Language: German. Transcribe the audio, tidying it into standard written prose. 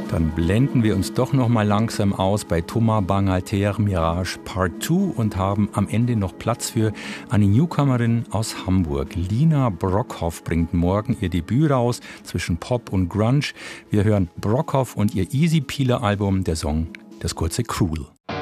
Dann blenden wir uns doch noch mal langsam aus bei Thomas Bangalter Mirage Part 2 und haben am Ende noch Platz für eine Newcomerin aus Hamburg. Lina Brockhoff bringt morgen ihr Debüt raus zwischen Pop und Grunge. Wir hören Brockhoff und ihr Easy Peeler Album, der Song, das kurze Cruel.